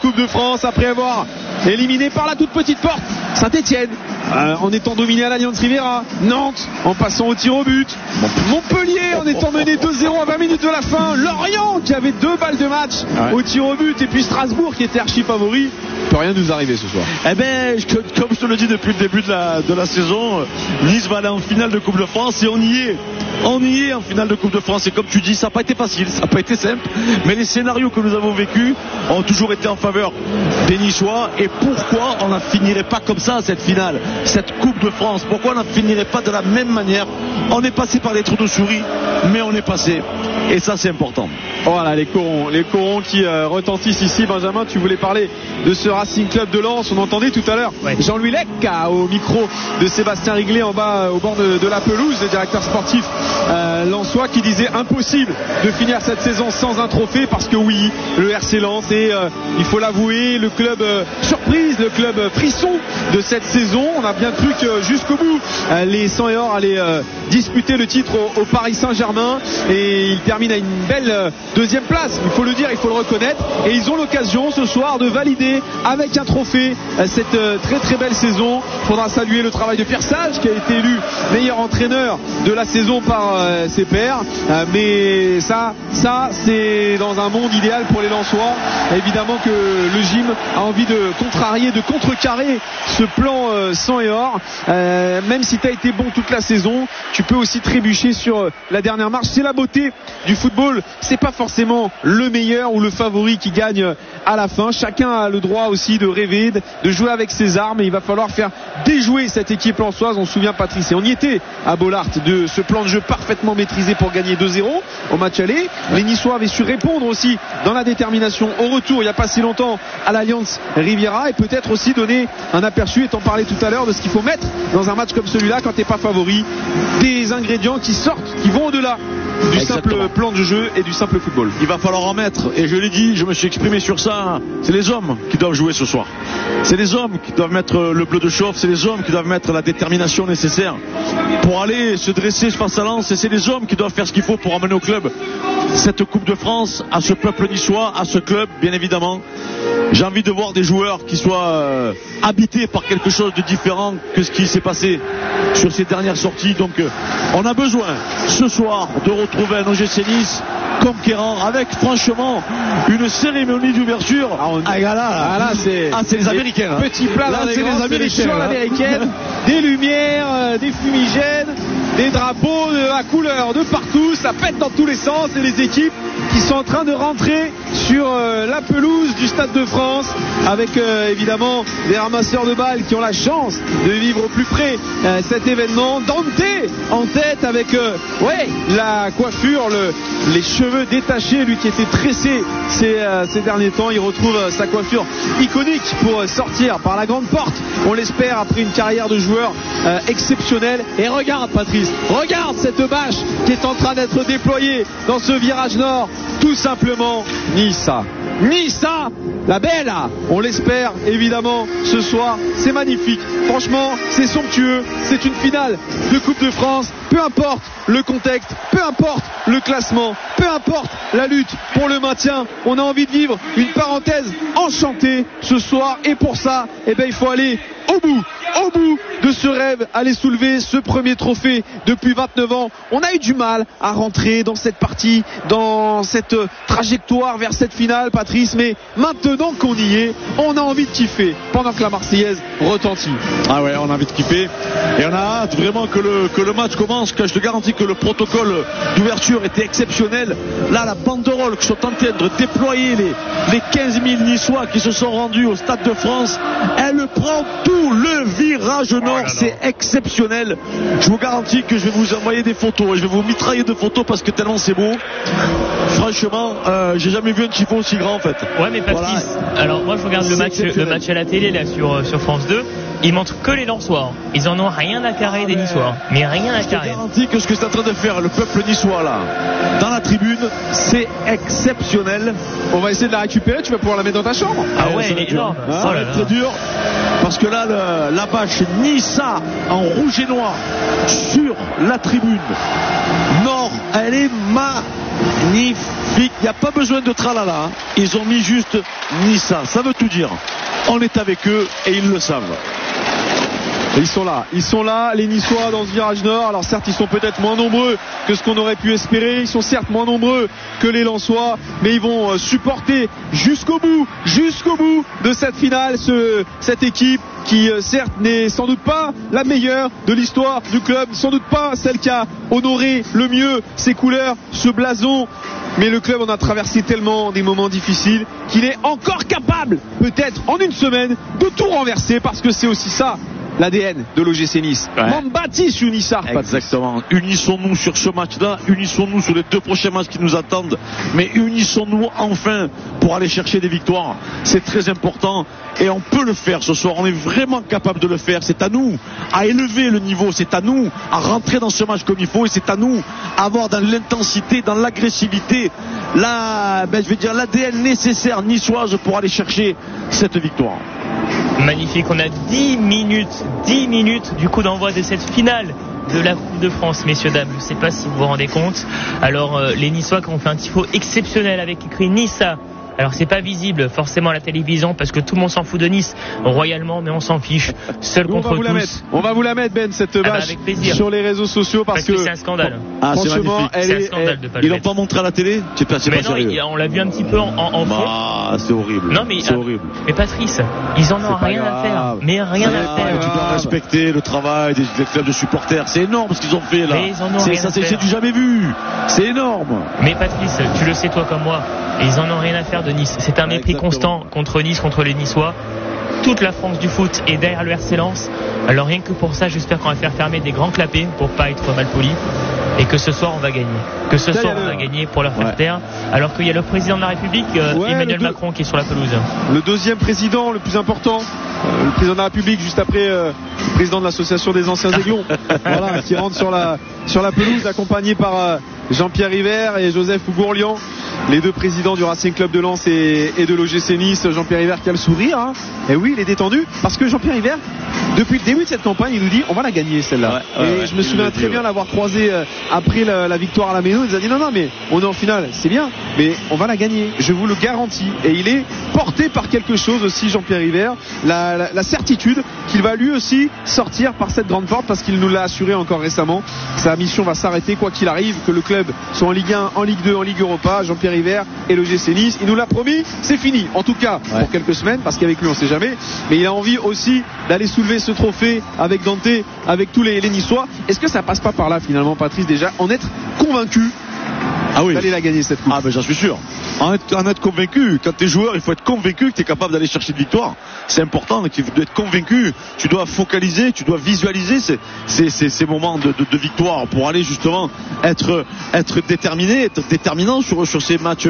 Coupe de France après avoir éliminé par la toute petite porte Saint-Etienne en étant dominé à l'Allianz Riviera, Nantes en passant au tir au but, Montpellier en étant mené 2-0 à 20 minutes de la fin, Lorient qui avait 2 balles de match au tir au but, et puis Strasbourg qui était archi favori. Peut rien nous arriver ce soir. Eh ben, comme je te le dis depuis le début de la saison, Nice va aller en finale de Coupe de France et on y est en finale de Coupe de France. Et comme tu dis, ça n'a pas été facile, ça n'a pas été simple, mais les scénarios que nous avons vécus ont toujours été en faveur des Niçois. Et pourquoi on n'en finirait pas comme ça cette finale, cette Coupe de France? Pourquoi on n'en finirait pas de la même manière? On est passé par des trous de souris, mais on est passé, et ça c'est important. Voilà les corons qui retentissent ici. Benjamin, tu voulais parler de ce Racing Club de Lens. On entendait tout à l'heure Jean-Louis Lec au micro de Sébastien Riglet en bas au bord de la pelouse, le directeur sportif lensois, qui disait impossible de finir cette saison sans un trophée, parce que oui, le RC Lens est, il faut l'avouer, le club surprise, le club frisson de cette saison. On a bien cru que jusqu'au bout les 100 et or allaient disputer le titre au Paris Saint-Germain, et ils terminent à une belle deuxième place, il faut le dire, il faut le reconnaître, et ils ont l'occasion ce soir de valider avec un trophée cette très très belle saison. Il faudra saluer le travail de Pierre Sage, qui a été élu meilleur entraîneur de la saison par ses pairs, mais ça c'est dans un monde idéal pour les Lensois. Évidemment que le gym a envie de contrarier, de contrecarrer ce plan 100 et or. Même si tu as été bon toute la saison, tu peux aussi trébucher sur la dernière marche. C'est la beauté du football, c'est pas forcément le meilleur ou le favori qui gagne à la fin. Chacun a le droit aussi de rêver, de jouer avec ses armes, et il va falloir faire déjouer cette équipe lensoise. On se souvient, Patrice, et on y était à Bollaert, de ce plan de jeu parfaitement maîtrisé pour gagner 2-0 au match aller. Les Niçois avaient su répondre aussi dans la détermination au retour il n'y a pas si longtemps à l'Allianz Riviera, et peut-être aussi donner un aperçu, et t'en parlais tout à l'heure, de ce qu'il faut mettre dans un match comme celui-là quand t'es pas favori, des ingrédients qui sortent, qui vont au-delà du simple plan de jeu et du simple football. Il va falloir en mettre, et je l'ai dit, je me suis exprimé sur ça, c'est les hommes qui doivent jouer ce soir, c'est les hommes qui doivent mettre le bleu de chauffe, c'est les hommes qui doivent mettre la détermination nécessaire pour aller se dresser face à Lens, et c'est les hommes qui doivent faire ce qu'il faut pour amener au club cette Coupe de France, à ce peuple niçois, à ce club bien évidemment. J'ai envie de voir des joueurs qui soient habités par quelque chose de différent que ce qui s'est passé sur ces dernières sorties. Donc on a besoin ce soir de retrouver un OGC Nice conquérant, avec franchement une cérémonie d'ouverture. C'est les Américains. Petit plat dans les grandes sélections américaines, des lumières, des fumigènes, des drapeaux de la couleur de partout, ça pète dans tous les sens, et les équipes qui sont en train de rentrer sur la pelouse du Stade de France, avec évidemment des ramasseurs de balles qui ont la chance de vivre au plus près cet événement. Dante en tête avec la coiffure, les cheveux détachés, lui qui était tressé ces derniers temps. Il retrouve sa coiffure iconique pour sortir par la grande porte, on l'espère, après une carrière de joueur exceptionnelle. Et regarde, Patrice, regarde cette bâche qui est en train d'être déployée dans ce virage nord, tout simplement Nissa, la belle, on l'espère évidemment ce soir. C'est magnifique, franchement c'est somptueux, c'est une finale de Coupe de France. Peu importe le contexte, peu importe le classement, peu importe la lutte pour le maintien, on a envie de vivre une parenthèse enchantée ce soir, et pour ça il faut aller au bout de ce rêve, aller soulever ce premier trophée depuis 29 ans. On a eu du mal à rentrer dans cette partie, dans cette trajectoire vers cette finale, Patrice, mais maintenant qu'on y est, on a envie de kiffer pendant que la Marseillaise retentit. Ah ouais, on a envie de kiffer, et on a hâte vraiment que le match commence, car je te garantis que le protocole d'ouverture était exceptionnel. Là, la banderole que sont en train de déployer les 15 000 Niçois qui se sont rendus au Stade de France, elle prend tout le virage nord. C'est exceptionnel. Je vous garantis que je vais vous envoyer des photos, et je vais vous mitrailler de photos parce que tellement c'est beau. Franchement, j'ai jamais vu un tifo aussi grand en fait. Ouais, mais Patrice, alors moi je regarde le match à la télé là sur France 2. Ils montrent que les Lensois. Ils en ont rien à carrer des Niçois. Mais rien à carrer. Je te garantis que ce que c'est en train de faire le peuple niçois là, dans la tribune, c'est exceptionnel. On va essayer de la récupérer, tu vas pouvoir la mettre dans ta chambre. Ah ouais, elle est énorme. Ça va être très dur. Parce que là, la bâche Nissa en rouge et noir sur la tribune nord, elle est magnifique. il n'y a pas besoin de tralala. Ils ont mis juste Nissa. Ça veut tout dire. On est avec eux et ils le savent. Et ils sont là, les Niçois dans ce virage nord. Alors certes, ils sont peut-être moins nombreux que ce qu'on aurait pu espérer. Ils sont certes moins nombreux que les Lensois, mais ils vont supporter jusqu'au bout de cette finale cette équipe qui certes n'est sans doute pas la meilleure de l'histoire du club, sans doute pas celle qui a honoré le mieux ses couleurs, ce blason. Mais le club en a traversé tellement des moments difficiles qu'il est encore capable, peut-être en une semaine, de tout renverser, parce que c'est aussi ça l'ADN de l'OGC Nice. Mambatis unissar. Exactement. Unissons-nous sur ce match-là, unissons-nous sur les 2 prochains matchs qui nous attendent, mais unissons-nous enfin pour aller chercher des victoires. C'est très important et on peut le faire ce soir. On est vraiment capable de le faire. C'est à nous à élever le niveau, c'est à nous à rentrer dans ce match comme il faut et c'est à nous à avoir dans l'intensité, dans l'agressivité, l'ADN nécessaire niçoise pour aller chercher cette victoire. Magnifique, on a 10 minutes du coup d'envoi de cette finale de la Coupe de France, messieurs, dames. Je ne sais pas si vous vous rendez compte. Alors les Niçois qui ont fait un tifo exceptionnel avec écrit Nissa. Alors c'est pas visible forcément à la télévision parce que tout le monde s'en fout de Nice royalement, mais on s'en fiche. Seul contre tous. On va vous la mettre, Ben, cette bâche sur les réseaux sociaux parce que c'est un scandale. Franchement, c'est un scandale de pas le Ils l'ont pas montré à la télé. C'est pas sérieux. On l'a vu un petit peu en fond. C'est horrible. Non mais c'est horrible. Mais Patrice, ils en ont rien à faire. Mais rien à faire. Tu dois respecter le travail des clubs de supporters. C'est énorme ce qu'ils ont fait là. C'est du jamais vu. C'est énorme. Mais Patrice, tu le sais toi comme moi. Et ils en ont rien à faire de Nice. C'est un mépris constant contre Nice, contre les Niçois. Toute la France du foot est derrière le RC Lens. Alors rien que pour ça, j'espère qu'on va faire fermer des grands clapets pour pas être mal poli. Et que ce soir on va gagner. Que ce soir on va gagner pour leur faire taire. Alors qu'il y a le président de la République, Emmanuel Macron, qui est sur la pelouse. Le deuxième président, le plus important, le président de la République, juste après le président de l'association des anciens Aiglons, voilà, qui rentre sur la pelouse, accompagné par Jean-Pierre River et Joseph Ougourlian, les 2 présidents du Racing Club de Lens et de l'OGC Nice. Jean-Pierre River qui a le sourire, hein. Et oui, il est détendu parce que Jean-Pierre River, depuis le début de cette campagne, il nous dit on va la gagner celle-là. Je me souviens très bien l'avoir croisé après la victoire à la Méno. Il nous a dit non mais on est en finale, c'est bien, mais on va la gagner, je vous le garantis. Et il est porté par quelque chose aussi, Jean-Pierre River, la certitude qu'il va lui aussi sortir par cette grande porte, parce qu'il nous l'a assuré encore récemment. Sa mission va s'arrêter quoi qu'il arrive, que le club soit en Ligue 1, en Ligue 2, en Ligue Europa. Jean-Pierre River et l'OGC Nice, il nous l'a promis, c'est fini, en tout cas pour quelques semaines, parce qu'avec lui on sait jamais, mais il a envie aussi d'aller soulever ce trophée avec Dante, avec tous les Niçois. Est-ce que ça passe pas par là finalement, Patrice, déjà en être convaincu d'aller la gagner cette coupe? J'en suis sûr. En être convaincu, quand tu es joueur, il faut être convaincu que tu es capable d'aller chercher une victoire. C'est important, tu dois être convaincu, tu dois focaliser, tu dois visualiser ces moments de victoire pour aller justement être déterminé, être déterminant sur ces matchs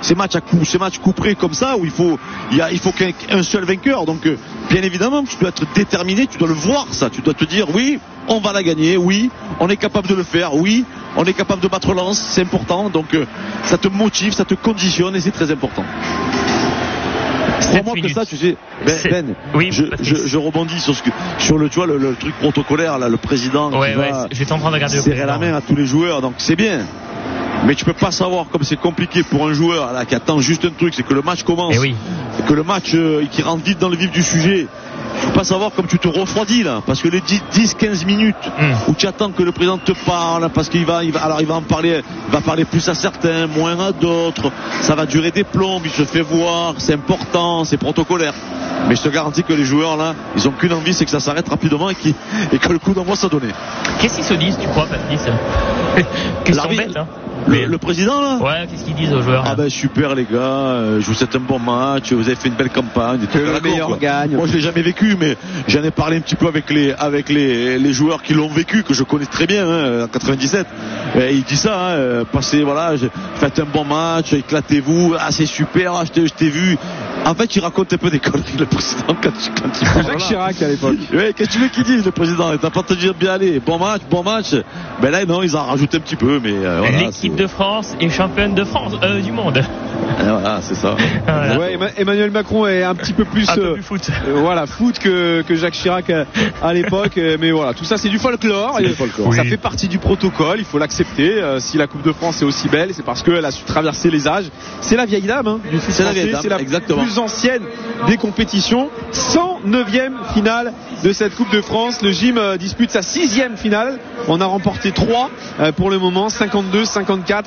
coup près comme ça où il faut qu'un seul vainqueur. Donc bien évidemment, tu dois être déterminé, tu dois le voir ça, tu dois te dire oui, on va la gagner, oui, on est capable de le faire, oui, on est capable de battre Lens, c'est important. Donc ça te motive, ça te conditionne et c'est très important. Crois-moi que ça, tu sais, Ben, oui, je rebondis sur le truc protocolaire là, le président qui va j'étais en train de regarder serrer la main à tous les joueurs, donc c'est bien. Mais tu peux pas savoir comme c'est compliqué pour un joueur là qui attend juste un truc, c'est que le match commence, et que le match qui rentre vite dans le vif du sujet. Tu peux pas savoir comme tu te refroidis là, parce que les 10-15 minutes où tu attends que le président te parle, parce qu'il va en parler, il va parler plus à certains, moins à d'autres, ça va durer des plombes, il se fait voir, c'est important, c'est protocolaire. Mais je te garantis que les joueurs là, ils ont qu'une envie, c'est que ça s'arrête rapidement et que le coup d'envoi soit donné. Qu'est-ce qu'ils se disent, tu crois, Patrice? Question bête, hein. Le président là? Ouais, qu'est-ce qu'ils disent aux joueurs? Super les gars, je vous souhaite un bon match, vous avez fait une belle campagne, que le meilleur gagne. Moi je l'ai jamais vécu, mais j'en ai parlé un petit peu avec les joueurs qui l'ont vécu, que je connais très bien, en 97. Et il dit ça, passez, faites un bon match, éclatez-vous, c'est super, je t'ai vu. En fait, il raconte un peu des conneries, le président, quand il parle. Jacques Chirac à l'époque. Ouais, qu'est-ce que tu veux qu'il dise, le président? T'as pas te dire bien aller, bon match. Ben là, non, ils en rajoutent un petit peu, mais l'équipe de France est championne de France, du monde. Voilà, c'est ça. Voilà. Ouais, Emmanuel Macron est un petit peu plus, foot. Voilà, foot que Jacques Chirac à l'époque. Mais voilà, tout ça c'est du folklore. Ça fait partie du protocole, il faut l'accepter. Si la Coupe de France est aussi belle, c'est parce qu'elle a su traverser les âges. C'est la vieille dame hein, du foot français, c'est la plus ancienne des compétitions. 109e finale de cette Coupe de France. Le gym dispute sa 6e finale. On a remporté 3 pour le moment, 52, 54.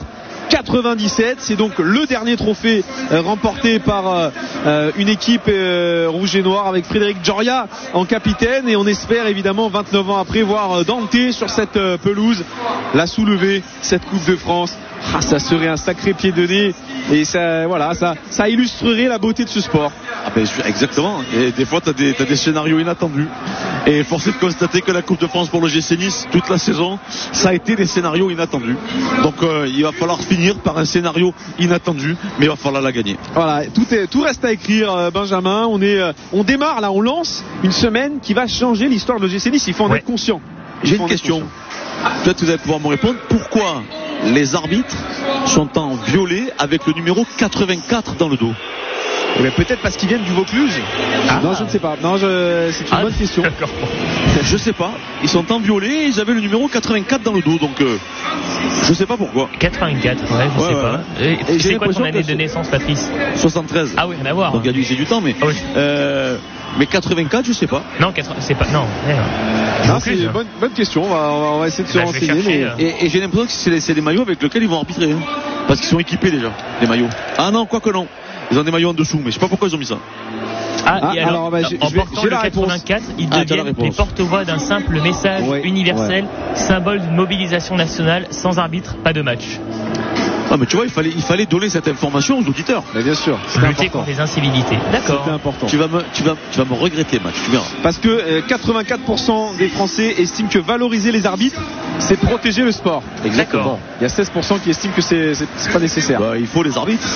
97, c'est donc le dernier trophée remporté par une équipe rouge et noire avec Frédéric Gioria en capitaine, et on espère évidemment 29 ans après voir Dante sur cette pelouse la soulever, cette Coupe de France. Ça serait un sacré pied de nez, et ça illustrerait la beauté de ce sport. Exactement, et des fois t'as des scénarios inattendus, et force est de constater que la Coupe de France pour le GC Nice toute la saison ça a été des scénarios inattendus, donc il va falloir finir par un scénario inattendu, mais il va falloir la gagner. Voilà, tout reste à écrire, Benjamin. On démarre là, on lance une semaine qui va changer l'histoire de GC Nice, il faut en être conscient. J'ai une question, peut-être que vous allez pouvoir me répondre. Pourquoi les arbitres sont en violet avec le numéro 84 dans le dos? Mais peut-être parce qu'ils viennent du Vaucluse. Non, je ne sais pas. C'est une bonne question. Je sais pas. Ils sont en violet et ils avaient le numéro 84 dans le dos, donc je sais pas pourquoi. 84, je sais pas. Et c'est quoi ton année de naissance, Patrice? 73. Ah oui, rien à voir. Donc il y a du temps, mais. Ah oui. Mais 84, je sais pas. Non, c'est pas. Non. C'est une bonne question. On va essayer de se renseigner. Et j'ai l'impression que c'est les maillots avec lesquels ils vont arbitrer, hein, parce qu'ils sont équipés déjà, les maillots. Ah non, quoique non. Ils ont des maillots en dessous, mais je sais pas pourquoi ils ont mis ça. Et alors, en portant le 84, ils deviennent les porte-voix d'un simple message universel, symbole d'une mobilisation nationale, sans arbitre, pas de match. Ah, mais tu vois, il fallait donner cette information aux auditeurs. Mais bien sûr. Lutter contre les incivilités. D'accord. C'était important. Tu vas me regretter, match. Tu verras. Parce que 84% des Français estiment que valoriser les arbitres, c'est protéger le sport. Exactement. Il y a 16% qui estiment que c'est pas nécessaire. Il faut les arbitres.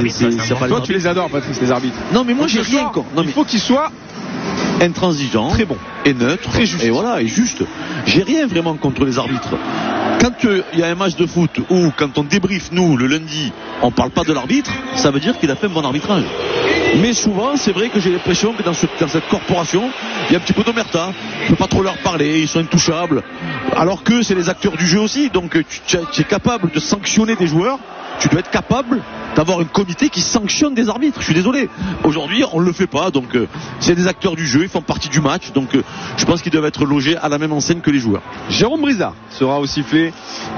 Toi, tu les adores, Patrice, les arbitres. Non, mais moi, j'ai rien. Il faut qu'ils soient intransigeants, très bon et neutre, très juste. Et voilà, et juste. J'ai rien vraiment contre les arbitres. Quand il y a un match de foot ou quand on débriefe nous le lundi, on parle pas de l'arbitre, ça veut dire qu'il a fait un bon arbitrage. Mais souvent, c'est vrai que j'ai l'impression que dans cette corporation, il y a un petit peu d'omerta. On peut pas trop leur parler, ils sont intouchables. Alors que c'est les acteurs du jeu aussi, donc tu es capable de sanctionner des joueurs. Tu dois être capable d'avoir un comité qui sanctionne des arbitres. Je suis désolé. Aujourd'hui, on ne le fait pas. Donc, c'est des acteurs du jeu. Ils font partie du match. Donc, je pense qu'ils doivent être logés à la même enseigne que les joueurs. Jérôme Brizard sera au sifflet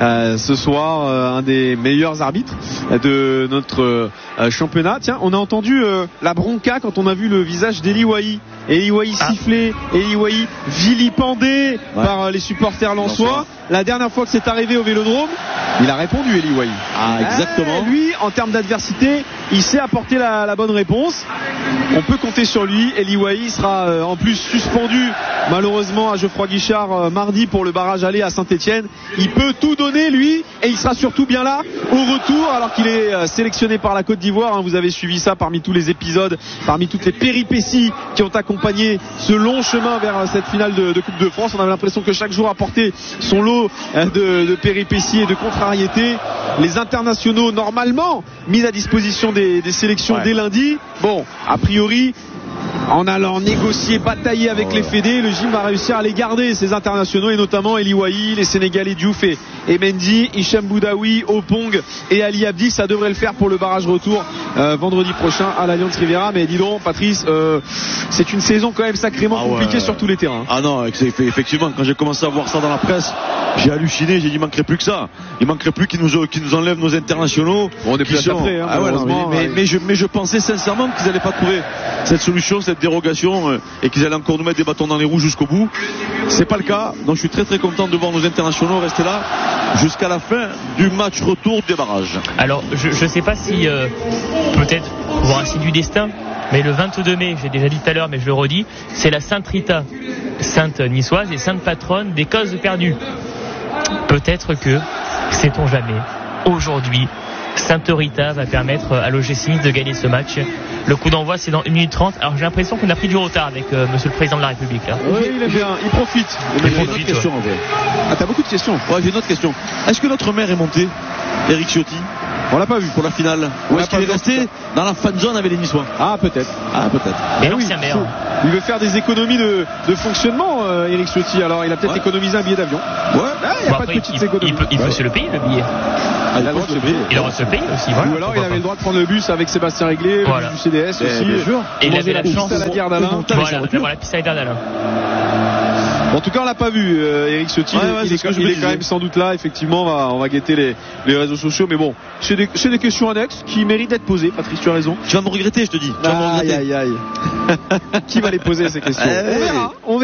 ce soir, un des meilleurs arbitres de notre championnat. Tiens, on a entendu la bronca quand on a vu le visage d'Eli Wahi. Eli Wahi sifflé, Eli Wahi vilipendé par les supporters lensois. La dernière fois que c'est arrivé au Vélodrome, il a répondu, Eli Wahi. Exactement. Lui, en termes d'adversité, il sait apporter la bonne réponse. On peut compter sur lui. Eli Wahi sera en plus suspendu malheureusement à Geoffroy Guichard mardi pour le barrage aller à Saint-Etienne. Il peut tout donner, lui, et il sera surtout bien là au retour, alors qu'il est sélectionné par la Côte d'Ivoire. Vous avez suivi ça parmi tous les épisodes, parmi toutes les péripéties qui ont accompagné ce long chemin vers cette finale de Coupe de France. On avait l'impression que chaque jour apportait son lot de péripéties et de contrariétés. Les internationaux normalement mis à disposition des sélections dès lundi. Bon, a priori, en allant négocier, batailler avec les fédés, le gym va réussir à les garder, ces internationaux, et notamment Eli Wahi, les Sénégalais Diouf et Mendy, Hicham Boudaoui, Opong et Ali Abdi. Ça devrait le faire pour le barrage retour vendredi prochain à l'Allianz Riviera. Mais dis donc, Patrice, c'est une saison quand même sacrément compliquée sur tous les terrains. Ah non, effectivement, quand j'ai commencé à voir ça dans la presse, j'ai halluciné. J'ai dit, il manquerait plus que ça. Il manquerait plus qu'ils nous enlèvent nos internationaux. On est plus après, mais je pensais sincèrement qu'ils n'allaient pas trouver cette solution, cette dérogation, et qu'ils allaient encore nous mettre des bâtons dans les roues jusqu'au bout. C'est pas le cas. Donc je suis très très content de voir nos internationaux rester là jusqu'à la fin du match retour des barrages. Alors je sais pas si peut-être pour ainsi du destin, mais le 22 mai, j'ai déjà dit tout à l'heure mais je le redis, c'est la Sainte Rita, sainte niçoise et sainte patronne des causes perdues. Peut-être que, sait-on jamais, aujourd'hui Sainte Rita va permettre à l'OGC Nice de gagner ce match. Le coup d'envoi c'est dans 1 minute 30. Alors j'ai l'impression qu'on a pris du retard avec monsieur le président de la République là. Oui, il est bien, il profite. J'ai une autre question en vrai. T'as beaucoup de questions. Ouais, j'ai une autre question. Est-ce que notre maire est monté, Eric Ciotti? On l'a pas vu pour la finale. Ou est-ce qu'il est resté dans la fan zone avec les Niçois? Ah, peut-être. Mais non, c'est un meilleur. Il veut faire des économies de fonctionnement, Eric Ciotti. Alors, il a peut-être économisé un billet d'avion. Ouais. Il n'y a pas de petites économies. Il peut se le payer, le billet. Il a le droit de se payer. Il a le droit de se payer aussi. Voilà. Ou alors, il avait le droit de prendre le bus avec Sébastien Réglé, le bus du CDS aussi. Bien sûr. Et il avait la chance à la gare d'Alain. Voilà, d'avoir la piste à d'Alain. En tout cas, on l'a pas vu, Eric Ciotti. Il est quand même sans doute là. Effectivement, on va guetter les réseaux sociaux. Mais bon, c'est des questions annexes qui méritent d'être posées. Patrice, tu as raison. Tu vas me regretter, je te dis. Aïe. Qui va les poser ces questions? On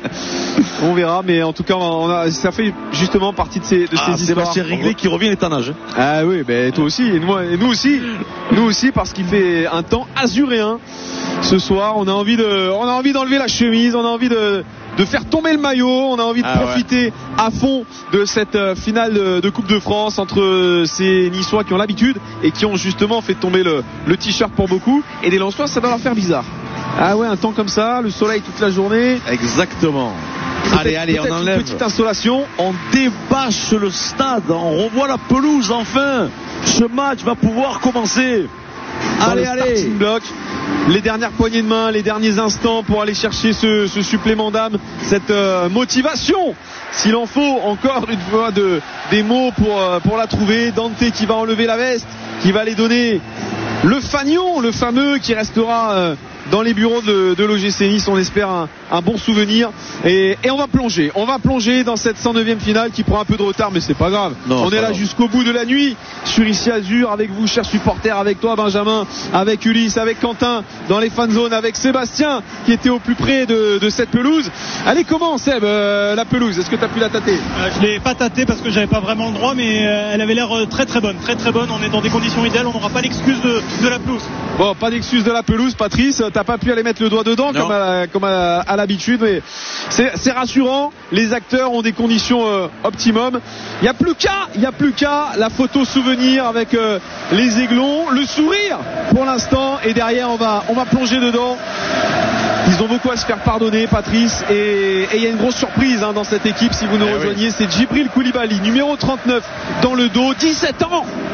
verra. Mais en tout cas, ça fait justement partie de ces histoires. Sébastien Réglé qui revient est en âge. Ah oui, mais toi aussi. Et nous aussi, parce qu'il fait un temps azuréen. Ce soir, on a envie d'enlever la chemise, on a envie de faire tomber le maillot, on a envie de profiter à fond de cette finale de Coupe de France entre ces Niçois qui ont l'habitude et qui ont justement fait tomber le t-shirt pour beaucoup, et des Lensois, ça va leur faire bizarre. Ah ouais, un temps comme ça, le soleil toute la journée. Exactement. Allez, on enlève. Une petite installation. On débâche le stade, on revoit la pelouse enfin. Ce match va pouvoir commencer. Allez. Starting block. Les dernières poignées de main, les derniers instants pour aller chercher ce supplément d'âme, cette motivation. S'il en faut encore une fois des mots pour la trouver. Dante qui va enlever la veste, qui va aller donner le fanion, le fameux, qui restera dans les bureaux de l'OGC Nice. On espère un bon souvenir, et on va plonger dans cette 109e finale qui prend un peu de retard, mais c'est pas grave. On est là jusqu'au bout de la nuit sur Ici Azur, avec vous chers supporters, avec toi Benjamin, avec Ulysse, avec Quentin dans les fan zones, avec Sébastien qui était au plus près de cette pelouse. Allez, comment Seb, la pelouse, est-ce que tu as pu la tâter? Je l'ai pas tâtée parce que j'avais pas vraiment le droit, mais elle avait l'air très bonne. On est dans des conditions idéales, on n'aura pas d'excuse de la pelouse. Bon, pas d'excuse de la pelouse, Patrice, t'as pas pu aller mettre le doigt dedans comme à l'habitude, mais c'est rassurant. Les acteurs ont des conditions optimum. Il y a plus qu'à la photo souvenir avec les aiglons, le sourire pour l'instant, et derrière on va plonger dedans. Ils ont beaucoup à se faire pardonner, Patrice, et il y a une grosse surprise dans cette équipe. Si vous nous rejoignez, c'est Djibril Koulibaly, numéro 39 dans le dos, 17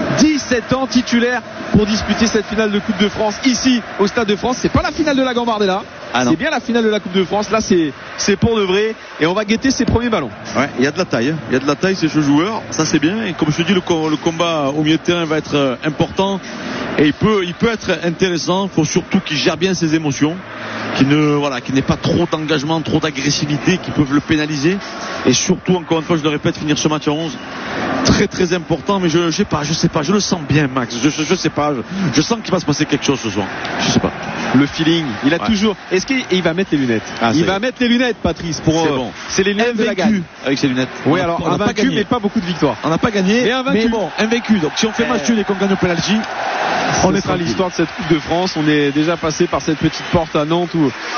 ans titulaire pour disputer cette finale de Coupe de France ici au Stade de France. C'est pas la finale de la Gambardella, c'est bien la finale de la Coupe de France. Là c'est pour de vrai, et on va guetter ses premiers ballons. Ouais, il y a de la taille, c'est ce joueur, ça c'est bien, et comme je te dis, le combat au milieu de terrain va être important, et il peut être intéressant. Il faut surtout qu'il gère bien ses émotions, qu'il n'ait pas trop d'engagement, trop d'agressivité qui peuvent le pénaliser, et surtout, encore une fois je le répète, finir ce match à 11, très important. Mais je sais pas, je le sens bien, Max, je sais pas, je sens qu'il va se passer quelque chose ce soir, je sais pas. Le feeling, il a toujours. Est-ce qu'il va mettre les lunettes? Il va mettre les lunettes, Patrice, pour. C'est bon. C'est les lunettes de la gagne. Avec ses lunettes. Oui, alors on a vaincu, mais pas beaucoup de victoires. On n'a pas gagné, mais bon, invaincu. Donc si on fait match nul et qu'on gagne au penalty, on est à l'histoire de cette Coupe de France. On est déjà passé par cette petite porte à Nantes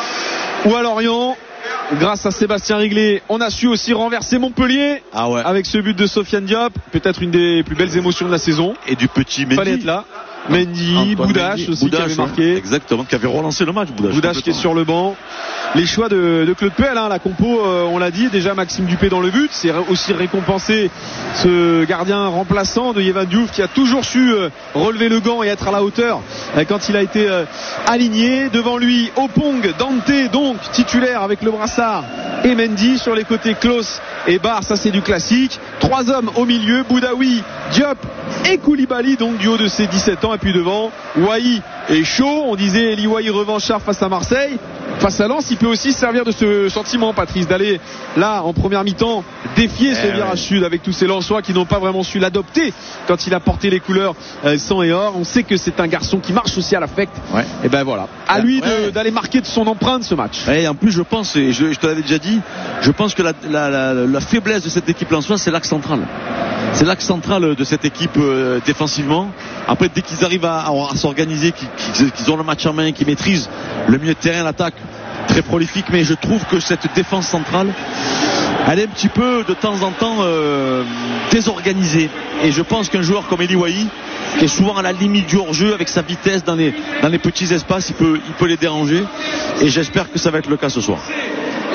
ou à Lorient. Grâce à Sébastien Réglé, on a su aussi renverser Montpellier avec ce but de Sofiane Diop, peut-être une des plus belles émotions de la saison. Et du petit Mendy. Fallait être là. Mendy, Boudache aussi qui avait marqué. Exactement, qui avait relancé le match. Boudache qui est sur le banc. Les choix de Claude Puel, la compo, on l'a dit, déjà Maxime Dupé dans le but. C'est aussi récompensé ce gardien remplaçant de Yehvan Diouf qui a toujours su relever le gant et être à la hauteur quand il a été aligné. Devant lui, Opong, Dante donc titulaire avec le brassard, et Mendy sur les côtés, Klaus et Barr, ça c'est du classique. 3 hommes au milieu, Boudaoui, Diop et Koulibaly, donc du haut de ses 17 ans. Et puis devant, Wai est chaud. On disait Eli Wai revanchard face à Marseille. Face à Lens, il peut aussi servir de ce sentiment, Patrice, d'aller là en première mi-temps défier ce virage sud avec tous ces Lensois qui n'ont pas vraiment su l'adopter quand il a porté les couleurs sang et or. On sait que c'est un garçon qui marche aussi à l'affect. Et ben voilà, à lui d'aller marquer de son empreinte ce match. Et en plus, je pense, et je te l'avais déjà dit, je pense que la faiblesse de cette équipe lensoise, c'est l'axe central. C'est l'axe central de cette équipe défensivement. Après, dès qu'ils arrivent à s'organiser, qu'ils ont le match en main, qu'ils maîtrisent le milieu de terrain, l'attaque, très prolifique. Mais je trouve que cette défense centrale, elle est un petit peu de temps en temps désorganisée. Et je pense qu'un joueur comme Eli Wai, qui est souvent à la limite du hors-jeu avec sa vitesse dans les petits espaces, il peut les déranger. Et j'espère que ça va être le cas ce soir.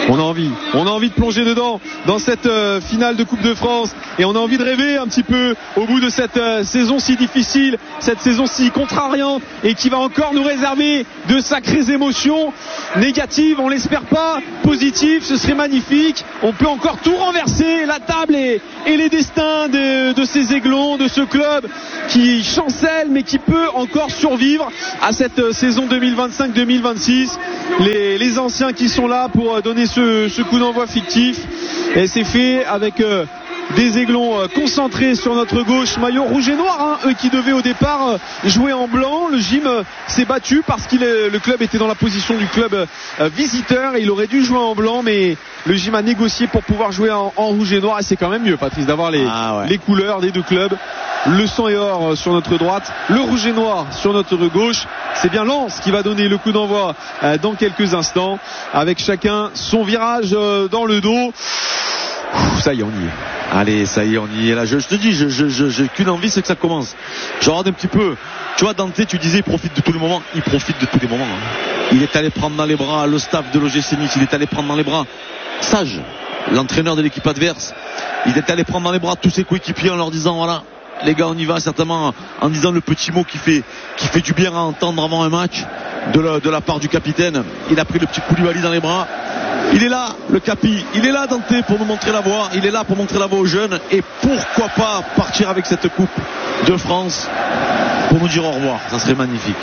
On a envie de plonger dedans dans cette finale de Coupe de France, et on a envie de rêver un petit peu au bout de cette saison si difficile, cette saison si contrariante, et qui va encore nous réserver de sacrées émotions négatives, on l'espère pas, positives, ce serait magnifique. On peut encore tout renverser, la table et les destins de ces Aiglons, de ce club qui chancelle mais qui peut encore survivre à cette saison 2025-2026. Les anciens qui sont là pour donner ce coup d'envoi fictif, et c'est fait avec des Aiglons concentrés sur notre gauche, maillot rouge et noir, eux qui devaient au départ jouer en blanc. Le gym s'est battu parce que le club était dans la position du club visiteur et il aurait dû jouer en blanc, mais le gym a négocié pour pouvoir jouer en rouge et noir, et c'est quand même mieux, Patrice, d'avoir les couleurs des deux clubs. Le sang et or sur notre droite, le rouge et noir sur notre gauche. C'est bien Lens qui va donner le coup d'envoi dans quelques instants, avec chacun son virage dans le dos. Ça y est, on y est. Allez, ça y est, on y est là. Je te dis, j'ai qu'une envie, c'est que ça commence. Je regarde un petit peu. Tu vois, Dante, tu disais, il profite de tous les moments. Il profite de tous les moments. Il est allé prendre dans les bras le staff de l'OGC Nice. Il est allé prendre dans les bras Sage, l'entraîneur de l'équipe adverse. Il est allé prendre dans les bras tous ses coéquipiers en leur disant, voilà, les gars, on y va, certainement en disant le petit mot qui fait du bien à entendre avant un match de la part du capitaine. Il a pris le petit Koulibaly dans les bras. Il est là, le Capi, il est là, Dante, pour nous montrer la voie. Il est là pour montrer la voie aux jeunes, et pourquoi pas partir avec cette Coupe de France pour nous dire au revoir. Ça serait magnifique.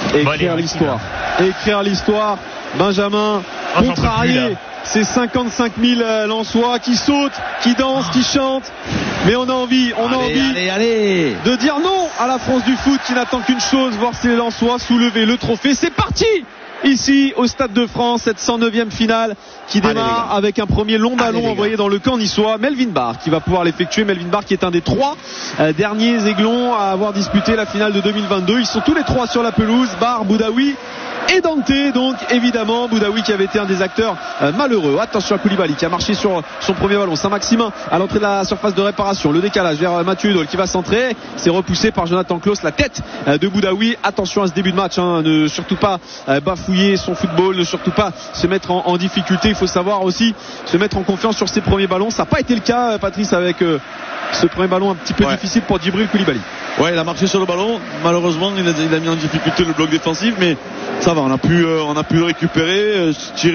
Écrire l'histoire. Benjamin, contrarié. Ces 55 000 Lensois qui sautent, qui dansent, qui chantent. Mais on a envie de dire non à la France du foot, qui n'attend qu'une chose, voir ces Lensois soulever le trophée. C'est parti ici au Stade de France, cette 109e finale qui démarre avec un premier long ballon envoyé dans le camp niçois. Melvin Barr qui va pouvoir l'effectuer. Melvin Barr qui est un des 3 derniers Aiglons à avoir disputé la finale de 2022. Ils sont tous les 3 sur la pelouse, Barr, Boudaoui et Dante. Donc évidemment Boudaoui qui avait été un des acteurs malheureux. Attention à Koulibaly qui a marché sur son premier ballon. Saint-Maximin à l'entrée de la surface de réparation. Le décalage vers Mathieu Udol qui va centrer. C'est repoussé par Jonathan Klaus. La tête de Boudaoui. Attention à ce début de match, ne surtout pas bafouiller son football, ne surtout pas se mettre en difficulté. Il faut savoir aussi se mettre en confiance sur ses premiers ballons. Ça n'a pas été le cas, Patrice, avec ce premier ballon un petit peu difficile pour Djibril Koulibaly. Ouais, il a marché sur le ballon. Malheureusement, il a mis en difficulté le bloc défensif, mais ça va, on a pu le récupérer,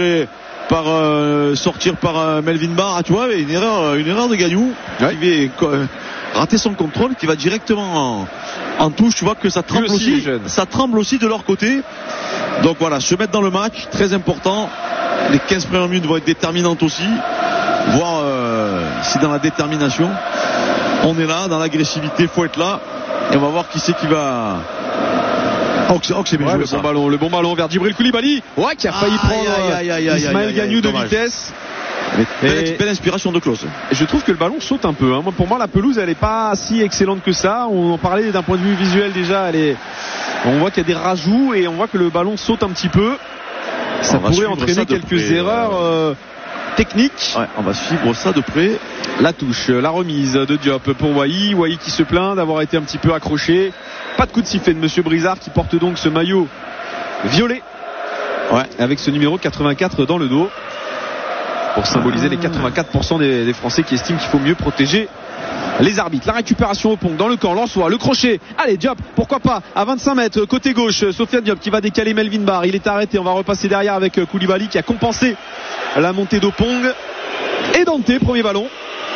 sortir par Melvin Barr. Tu vois, une erreur de Gagnou qui avait raté son contrôle, qui va directement en touche. Tu vois que ça tremble aussi de leur côté. Donc voilà, se mettre dans le match, très important. Les 15 premières minutes vont être déterminantes aussi. Voir si dans la détermination on est là, dans l'agressivité, faut être là, et on va voir qui c'est qui va. C'est bien joué, le bon ballon vers Djibril Koulibaly, qui a failli prendre Ismaël Gagnou de vitesse. Belle inspiration de Klaus. Je trouve que le ballon saute un peu. Pour moi, la pelouse, elle est pas si excellente que ça. On en parlait d'un point de vue visuel déjà. On voit qu'il y a des rajouts et on voit que le ballon saute un petit peu. Ça pourrait entraîner quelques erreurs techniques. Ouais, on va suivre ça de près. La touche, la remise de Diop pour Wai qui se plaint d'avoir été un petit peu accroché. Pas de coup de sifflet de Monsieur Brizard qui porte donc ce maillot violet, avec ce numéro 84 dans le dos, pour symboliser les 84% des Français qui estiment qu'il faut mieux protéger les arbitres. La récupération au pont dans le camp lensois, le crochet, allez Diop, pourquoi pas, à 25 mètres côté gauche, Sofiane Diop qui va décaler Melvin Barr. Il est arrêté, on va repasser derrière avec Koulibaly qui a compensé la montée d'Opong. Et Dante, premier ballon.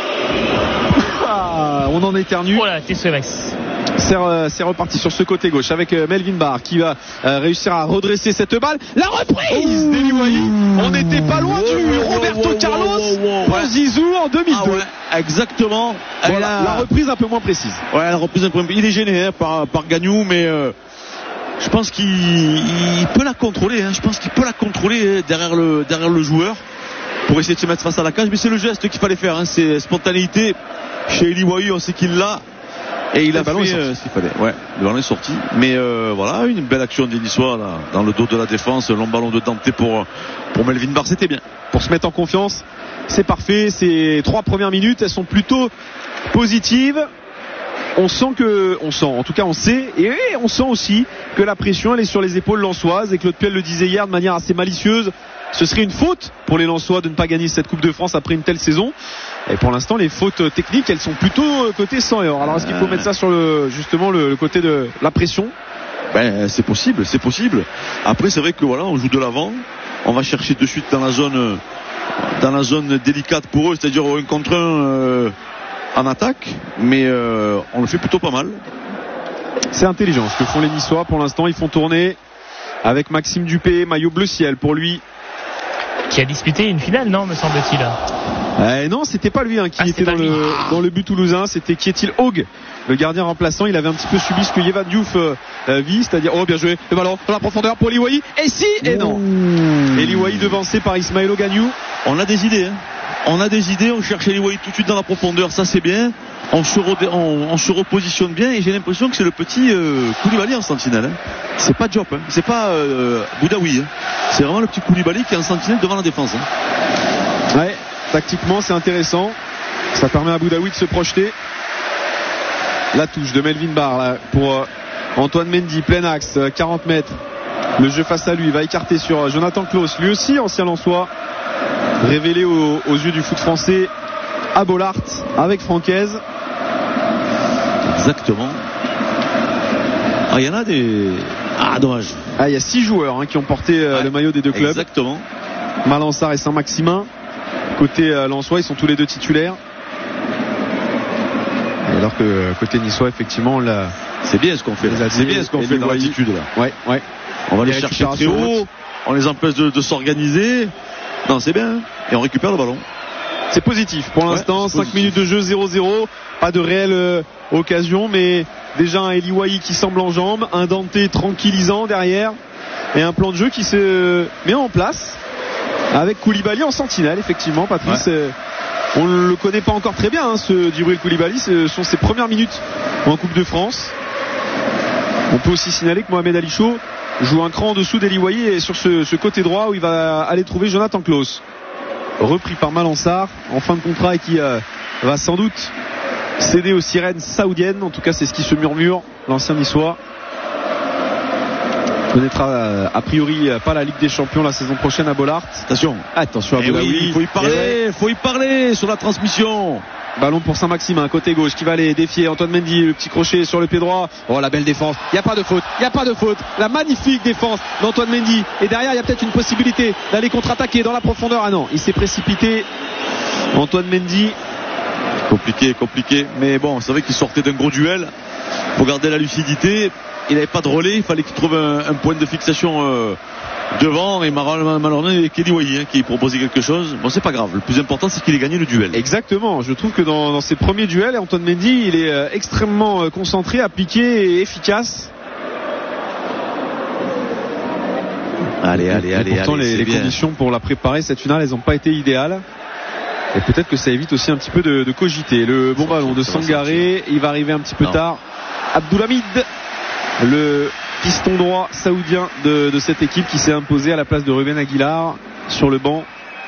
On en éternue. Voilà, TSMX. C'est reparti sur ce côté gauche avec Melvin Barr qui va réussir à redresser cette balle. La reprise d'Eli Wahi. On n'était pas loin du Roberto Carlos pour Zizou en 2002. Exactement. Voilà, la reprise un peu moins précise. La reprise un peu. Il est gêné par Gagnou, mais je pense qu'il peut la contrôler. Je pense qu'il peut la contrôler derrière le joueur pour essayer de se mettre face à la cage. Mais c'est le geste qu'il fallait faire. C'est spontanéité. Chez Eli Wahi, on sait qu'il l'a. Et il a fait ce qu'il fallait. Le ballon est sorti. Mais voilà, une belle action des Niçois là, dans le dos de la défense. Long ballon de Dante pour Melvin Barr, c'était bien. Pour se mettre en confiance, c'est parfait. Ces 3 premières minutes, elles sont plutôt positives. On sait et on sent aussi que la pression elle est sur les épaules lensoises, et Claude Puel le disait hier de manière assez malicieuse. Ce serait une faute pour les Lensois de ne pas gagner cette Coupe de France après une telle saison. Et pour l'instant, les fautes techniques, elles sont plutôt côté sang et or. Alors est-ce qu'il faut mettre ça sur le côté de la pression? Ben, c'est possible. Après, c'est vrai que voilà, on joue de l'avant. On va chercher de suite dans la zone délicate pour eux, c'est-à-dire un contre un en attaque. Mais on le fait plutôt pas mal. C'est intelligent ce que font les Niçois. Pour l'instant, ils font tourner avec Maxime Dupé, maillot bleu ciel pour lui. Qui a disputé une finale, non, me semble-t-il. Non, c'était pas lui qui était dans le but toulousain, c'était Kietil Haug, le gardien remplaçant. Il avait un petit peu subi ce que Yevan Diouf vit, c'est-à-dire bien joué, le ballon dans la profondeur pour Liwayi, et non. Et Liwayi devancé par Ismaël Ogagnou. On a des idées, on cherche Liwayi tout de suite dans la profondeur, ça c'est bien. On se repositionne bien et j'ai l'impression que c'est le petit Koulibaly en sentinelle. C'est pas Diop, c'est pas Boudaoui. C'est vraiment le petit Koulibaly qui est en sentinelle devant la défense. Ouais, tactiquement c'est intéressant. Ça permet à Boudaoui de se projeter. La touche de Melvin Barr là, pour Antoine Mendy, plein axe, 40 mètres. Le jeu face à lui, il va écarter sur Jonathan Klaus, lui aussi ancien Lensois, révélé aux yeux du foot français à Bollaert avec Francaise. Exactement. Il y en a des... dommage. Il y a 6 joueurs qui ont porté le maillot des deux clubs. Exactement. Malançard et Saint-Maximin. Côté Lensois, ils sont tous les deux titulaires. Et alors que côté niçois, effectivement, c'est bien ce qu'on fait. C'est bien ce qu'on fait dans l'attitude là. Ouais. On va les chercher très haut. On les empêche de s'organiser. Non, c'est bien. Et on récupère le ballon. C'est positif pour l'instant, 5 minutes de jeu, 0-0, pas de réelle occasion, mais déjà un Liwayi qui semble en jambes, un Dante tranquillisant derrière et un plan de jeu qui se met en place avec Koulibaly en sentinelle. Effectivement, Patrice, on ne le connaît pas encore très bien, ce Djibril Koulibaly, ce sont ses premières minutes en Coupe de France. On peut aussi signaler que Mohamed Ali Chaud joue un cran en dessous d'Eliwayi et sur ce côté droit où il va aller trouver Jonathan Klaus, repris par Malançard en fin de contrat et qui va sans doute céder aux sirènes saoudiennes. En tout cas, c'est ce qui se murmure. L'ancien niçois connaîtra a priori pas la Ligue des Champions la saison prochaine à Bollaert. Attention à Boudaoui. Il faut y parler sur la transmission. Ballon pour Saint-Maximin, côté gauche, qui va aller défier Antoine Mendy, le petit crochet sur le pied droit. Oh, la belle défense. Il n'y a pas de faute. La magnifique défense d'Antoine Mendy. Et derrière, il y a peut-être une possibilité d'aller contre-attaquer dans la profondeur. Ah non, il s'est précipité. Antoine Mendy. Compliqué. Mais bon, c'est vrai qu'il sortait d'un gros duel. Pour garder la lucidité, il n'avait pas de relais. Il fallait qu'il trouve un point de fixation devant, et malheureusement il y a Keliwayi qui proposait quelque chose. Bon, c'est pas grave, le plus important c'est qu'il ait gagné le duel. Exactement, je trouve que dans ses premiers duels, Antoine Mendy il est extrêmement concentré, appliqué et efficace. Allez, pourtant les conditions pour la préparer cette finale, elles n'ont pas été idéales. Et peut-être que ça évite aussi un petit peu de cogiter. Le bon ballon de Sangaré, il va arriver un petit peu tard. Abdoulhamid, le piston droit saoudien de cette équipe qui s'est imposé à la place de Ruben Aguilar sur le banc.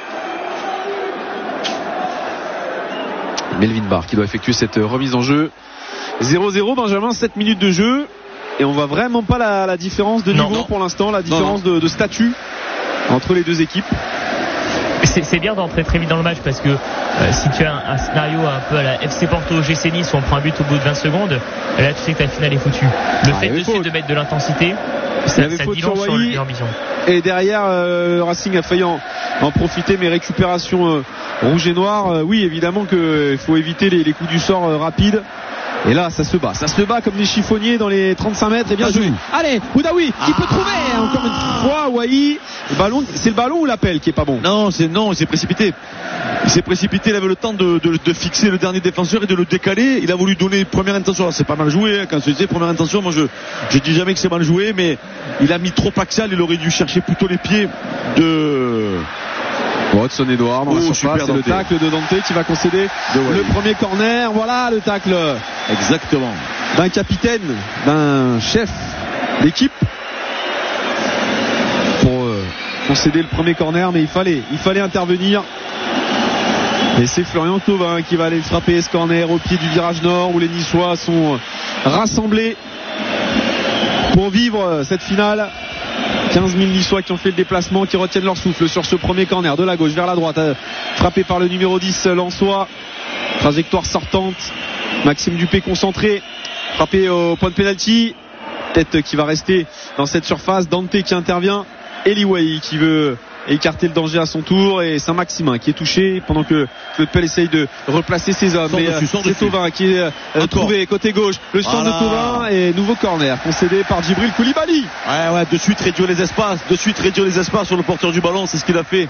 Melvin Barr qui doit effectuer cette remise en jeu. 0-0 Benjamin, 7 minutes de jeu et on voit vraiment pas la différence de niveau pour l'instant, la différence de statut entre les deux équipes. C'est bien d'entrer très vite dans le match parce que si tu as un scénario un peu à la FC Porto GC Nice où on prend un but au bout de 20 secondes, là tu sais que ta finale est foutue. Le fait de mettre de l'intensité, ça dit long sur l'ambition. Et derrière Racing a failli en profiter, mais récupération rouge et noir. Oui, évidemment qu'il faut éviter les coups du sort rapides. Et là ça se bat comme des chiffonniers dans les 35 mètres. Et bien joué. Allez, Boudaoui qui peut trouver encore une fois Wai. C'est le ballon ou l'appel qui est pas bon? Non, il s'est précipité. Il avait le temps de fixer le dernier défenseur et de le décaler. Il a voulu donner première intention. Alors, c'est pas mal joué quand je disais première intention. Moi je dis jamais que c'est mal joué, mais il a mis trop axial. Il aurait dû chercher plutôt les pieds de Hudson Edouard dans la surface. C'est le tacle de Dante qui va concéder le premier corner. Voilà le tacle. Exactement. D'un capitaine, d'un chef d'équipe pour concéder le premier corner, mais il fallait intervenir. Et c'est Florian Thauvin qui va aller frapper ce corner au pied du virage nord où les Niçois sont rassemblés pour vivre cette finale 15 000 Niçois qui ont fait le déplacement, qui retiennent leur souffle sur ce premier corner de la gauche vers la droite, frappé par le numéro 10 Lensois. Trajectoire sortante, Maxime Dupé concentré, frappé au point de pénalty, tête qui va rester dans cette surface. Dante qui intervient, Eliway qui veut écarter le danger à son tour, et Saint-Maximin qui est touché pendant que Claude Puel essaye de replacer ses hommes. C'est Thauvin qui est trouvé côté gauche, le centre de Thauvin, et nouveau corner concédé par Djibril Koulibaly. Ouais, de suite réduire les espaces sur le porteur du ballon, c'est ce qu'il a fait.